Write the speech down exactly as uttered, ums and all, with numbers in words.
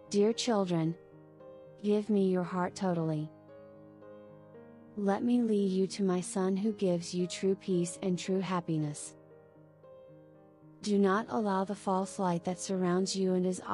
Dear children, give me your heart totally. Let me lead you to my Son who gives you true peace and true happiness. Do not allow the false light that surrounds you and is